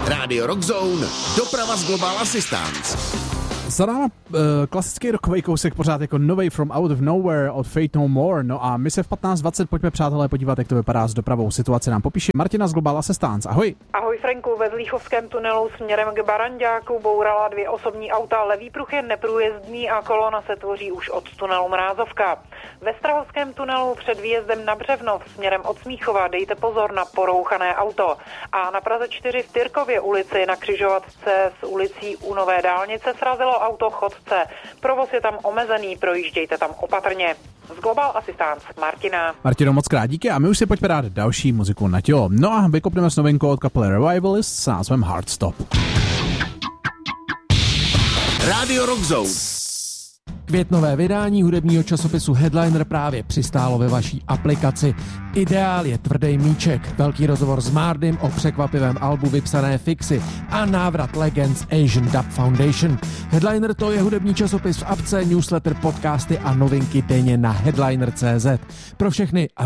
Rádio Rock Zone, doprava z Global Assistance. Za náma klasický rockový kousek pořád jako novej From Out of Nowhere od Fate No More. No a my se v 15:20 pojďme, přátelé, podívat, jak to vypadá s dopravou. Situaci nám popíše Martina z Global Assistance. Ahoj. Ahoj Franku, ve Zlíchovském tunelu směrem k Baranďáku bourala 2 osobní auta. Levý pruh je neprůjezdný a kolona se tvoří už od tunelu Mrázovka. Ve Strahovském tunelu před výjezdem na Břevnov směrem od Smíchova dejte pozor na porouchané auto. A na Praze 4 v Tyrkově ulici na křižovatce s ulicí u Nové dálnice srazilo auto chodce. Provoz je tam omezený, projíždějte tam opatrně. Z Global Assistance Martina. Martino, moc krát díky a my už si pojďme dát další muziku na tělo. No a vykopneme s novinkou od kapely Revivalists s názvem Heartstop. Rádio Rock Zone. Květnové vydání hudebního časopisu Headliner právě přistálo ve vaší aplikaci. Ideál je tvrdý míček, velký rozhovor s Mardym o překvapivém albu Vypsané fixy a návrat legend z Asian Dub Foundation. Headliner to je hudební časopis v apce, newsletter, podcasty a novinky denně na headliner.cz. Pro všechny